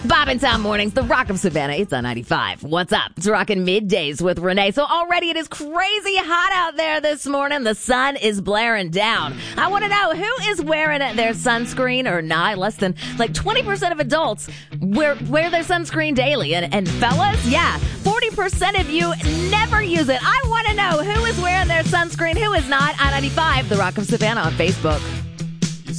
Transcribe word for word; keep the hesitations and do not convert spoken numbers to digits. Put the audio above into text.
Bob and Tom Mornings, the Rock of Savannah. It's on ninety-five. What's up? It's rocking middays with Renee. So already it is crazy hot out there this morning. The sun is blaring down. I want to know who is wearing their sunscreen or not. Less than like twenty percent of adults wear, wear their sunscreen daily. And, and fellas, yeah, forty percent of you never use it. I want to know who is wearing their sunscreen, who is not. On ninety-five, the Rock of Savannah on Facebook.